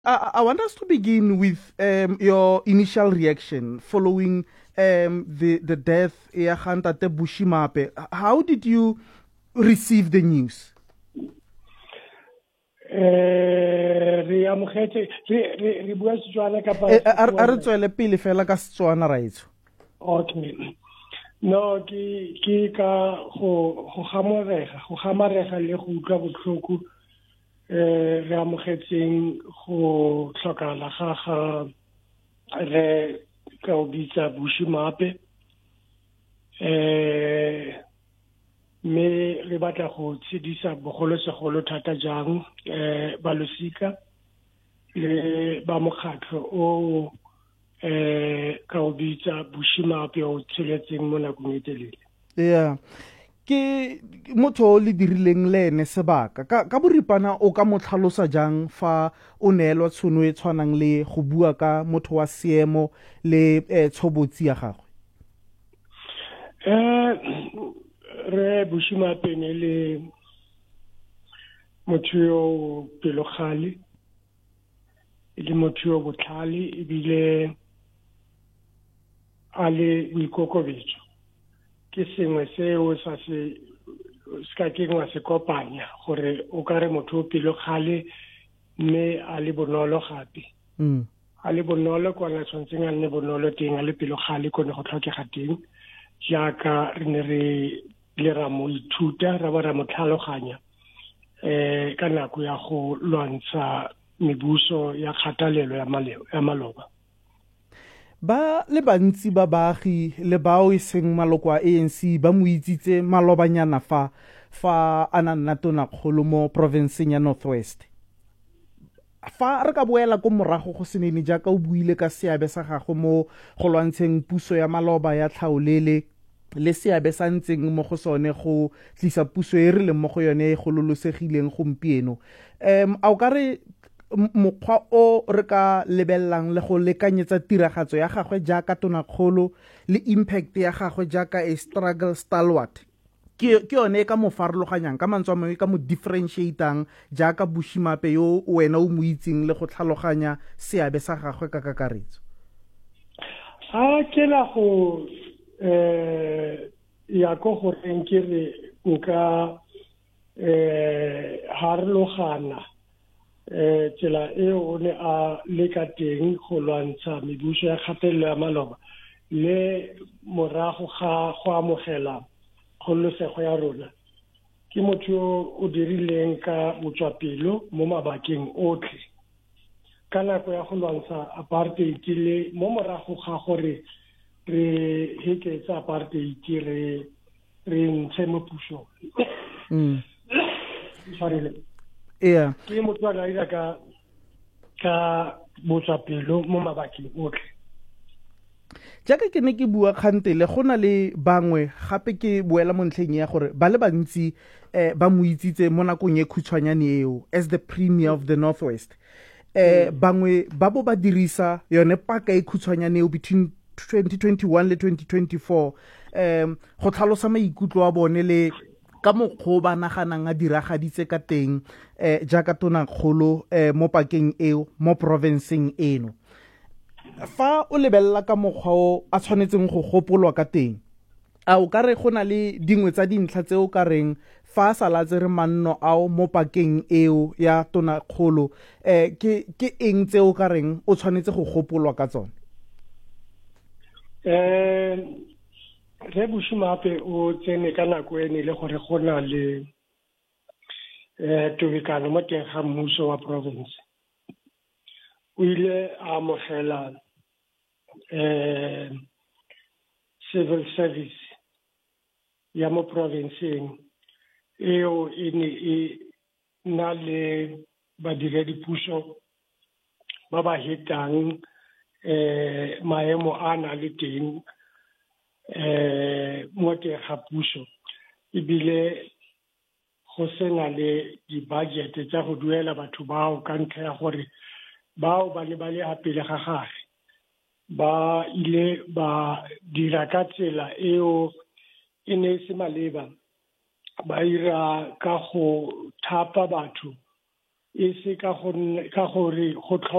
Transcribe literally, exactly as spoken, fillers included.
I, I want us to begin with um, your initial reaction following um, the the death ya Ntate Bushimape. How did you receive the news? eh re amogetse re re re bua Setswana ka pa A re tswele pele fela ka Setswana raitso. Okay. No, ke ke ka go go gamorega go gamarega le go utlwa botlhoko eh re amogetseng go tlhokala ga ga re ka o bitsa Bushimape eh me re batla go tshedisa bogolosegolo thata jang eh balosika le ba mokgatlho o eh ka o bitsa Bushimape o tsheletseng mo nakong e telele. Yeah. Ke motho o le dirileng le ene sebaka ka ka boripana o ka motlhalosa jang fa o neelwa tshono e tshwanang le go bua ka motho wa seemo le tshobotsi ya gagwe? Eh re Bushimape ne le motho yo pelogale le motho yo botlhale e bile a le boikokobetso ke sengwe seo sa se ska ke ngwa se kopanya gore o ka re motho o pelogale mme a le bonolo gape mm a le bonolo kwa la tshwantseng a le bonolo teng a le pelogale go ne go tlhokega teng jaaka re ne re le ra mo ithuta ra ba ra mo tlhaloganya eh ka nako ya go lwantsha mebuso ya kgatalelo ya maleo ya maloba. Ba le bantsi ba baagi le bao e seng maloko a A N C ba mo itsitse malobanyana fa fa a na nna tonakgolo mo provinceng ya Northwest. Fa re ka boela ko morago go senene jaaka o buile ka seabe sa gago mo go lwantsheng puso ya maloba ya tlhaolele le seabe sa ntseng mo go sone go tlisa puso e re leng mo go yone go lolosegileng gompieno. Um a o ka re mokgwa o re ka lebellang le go lekanyetsa tiragatso ya gagwe jaaka tonakgolo le impact ya gagwe jaaka a struggle stalwart ke ke yone ka mo farologanyang ka mantswe a mangwe ka mo differentiatang jaaka Bushimape yo wena o mo itseng le go tlhaloganya seabe sa gagwe ka kakaretso? Ha ke la go eh ya go go reng ke re nka eh harlogana eh tsela e o ne a le ka teng go lwantsha mebuso ya kgatelelo ya maloba le morago ga go amogela kgololosego ya rona ke motho o dirileng ka botswapelo mo mabakeng otlhe ka nako ya go lwantsha apartheid le mo morago ga gore re heketsa apartheid re re ntshe mo pusong. mm Sorry. Yeah. Ke motho a ira ka ka botswapelo mo mabakeng otlhe. Jaaka ke ne ke bua kgantele go na le bangwe gape ke boela mo ntlheng ya gore ba le bantsi eh ba mo itsitse mo nakong e khutshwanyane eo as the premier of the Northwest. Eh bangwe ba bo ba dirisa yone paka e khutshwanyane eo between twenty twenty-one le twenty twenty-four um go tlhalosa maikutlo a bone le ka mokgwa ba naganang a diragaditse ka teng eh jaaka tonakgolo eh mo pakeng eo mo provinceng eno. Fa o lebella ka mokgwa o a tshwanetseng go gopolwa ka teng, a o ka re go na le dingwe tsa dintlha tse o ka reng fa sa latse re manno ao mo pakeng eo ya tonakgolo eh ke ke eng tse o ka reng o tshwanetse go gopolwa ka tsone? Eh re Bushimape o tsene ka nako e ne le gore go na le eh tobekano mo teng ga mmuso wa province. O ile a amogela eh civil service ya mo provinceng eo e ne e na le badiredipuso ba ba hetang eh maemo a na le teng eh mo teng ga puso e bile go sena le di-budget tsa go duela batho bao ka ntlha ya gore bao ba le ba le a pele ga gage ba ile ba dira ka tsela eo e ne se maleba ba ira ka go thapa batho e se ka gore go